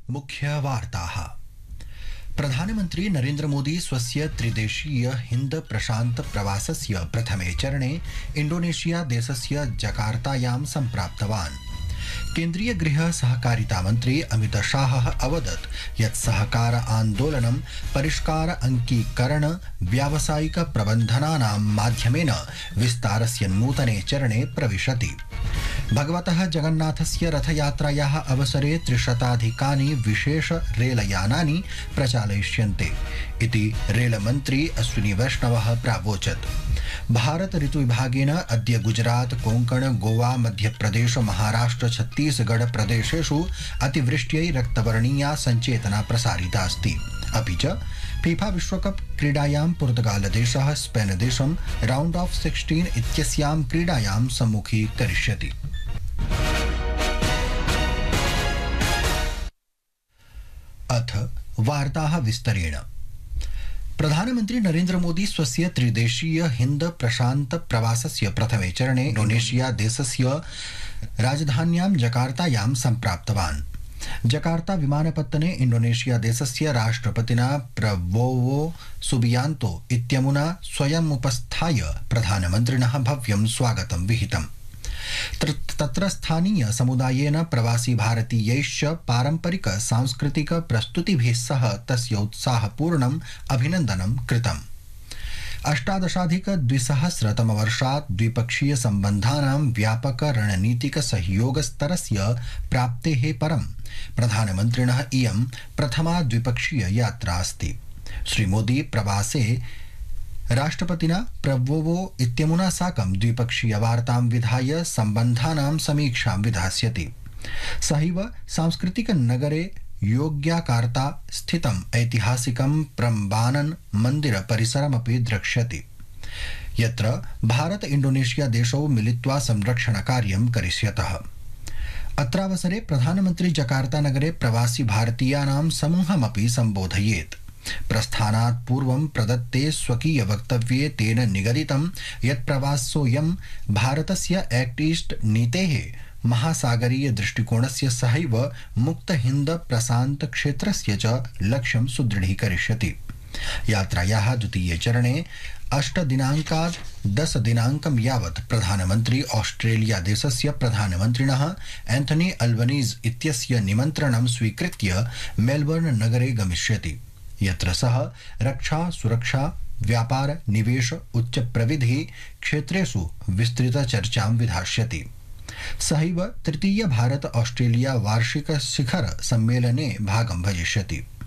मुख्यवार्ताः। प्रधानमन्त्री नरेन्द्र मोदी स्वस्य त्रिदेशीय हिन्द प्रशान्त प्रवासस्य प्रथमे चरणे इण्डोनेशिया देशस्य जकार्तायां सम्प्राप्तवान्। केन्द्रीय गृह सहकारिता मन्त्री अमित शाहः अवदत् यत् सहकार आन्दोलनं परिष्कार अंकीकरण व्यावसायिक प्रबन्धनानां माध्यमेन विस्तारस्य नूतने चरणे प्रविशति। भगवतः जगन्नाथस्य रथयात्रायाः अवसरे 300 विशेष रेलयानानि प्रचालयिष्यन्ते इति रेलमन्त्री अश्विनी वैष्णवः प्रावोचत्। भारत ऋतुविभागेन अद्य गुजरात कोंकण गोवा मध्यप्रदेश महाराष्ट्र छत्तीसगढ़ प्रदेशेषु अतिवृष्ट्यै रक्तवर्णीया सञ्चेतना प्रसारिता अस्ति। अपि च फीफा विश्वकप क्रीडायां पुर्तगालदेशः स्पेन देशं राउंड ऑफ 16 इत्यस्यां क्रीडायां सम्मुखीकरिष्यति। अथ वार्ताः विस्तरेण। प्रधानमन्त्री नरेन्द्र मोदी स्वस्य त्रिदेशीय हिन्द प्रशान्त प्रवासस्य प्रथमे चरणे इण्डोनेशिया देशस्य राजधान्यां जकार्तायां सम्प्राप्तवान्। जकार्ता विमानपत्तने इण्डोनेशिया देशस्य राष्ट्रपतिना प्रबोवो सुबियांतो इत्यमुना स्वयमुपस्थाय प्रधानमन्त्रिणः भव्यं स्वागतं विहितम्। तत्र स्थानीय समुदायेन प्रवासी भारतीयैश्च पारम्परिक सांस्कृतिक प्रस्तुतिभिः सह तस्य उत्साहपूर्णम् अभिनन्दनं कृतम्। 18+200 द्विपक्षीय सम्बन्धानां व्यापक रणनीतिक सहयोग स्तरस्य प्राप्तेः परं प्रधानमन्त्रिणः इयं प्रथमा द्विपक्षीय यात्रा अस्ति। श्रीमोदी प्रवासे राष्ट्रपतिना प्रबोवो इत्यमुना साकं द्विपक्षीय वार्तां विधाय सम्बन्धानां समीक्षां विधास्यति। सहैव सांस्कृतिक नगरे योग्याकार्ता स्थितम् ऐतिहासिकं प्रम्बानन मन्दिर परिसरमपि द्रक्ष्यति, यत्र भारत इण्डोनेशिया देशौ मिलित्वा संरक्षण कार्यं करिष्यतः। अत्रावसरे प्रधानमन्त्री जकार्ता नगरे प्रवासी भारतीयानां समूहमपि सम्बोधयेत्। प्रस्थानात् पूर्वं प्रदत्ते स्वकीय वक्तव्ये तेन निगदितं यत् प्रवासोऽयं भारतस्य एक्ट ईस्ट नीतेः महासागरीय दृष्टिकोणस्य सहैव मुक्त हिन्द प्रशान्त क्षेत्रस्य च लक्ष्यं सुदृढीकरिष्यति। यात्रायाः द्वितीये चरणे 8 दिनाङ्कात् 10 दिनाङ्कं यावत् प्रधानमन्त्री ऑस्ट्रेलिया देशस्य प्रधानमन्त्रिणः एंथनी अल्बनीज इत्यस्य निमन्त्रणं स्वीकृत्य मेलबर्न नगरे गमिष्यति, यत्र सः रक्षा सुरक्षा व्यापार निवेश उच्च प्रविधि क्षेत्रेषु विस्तृत चर्चां विधास्यति। सहैव तृतीय भारत ऑस्ट्रेलिया वार्षिक शिखर सम्मेलने भागं भजिष्यति।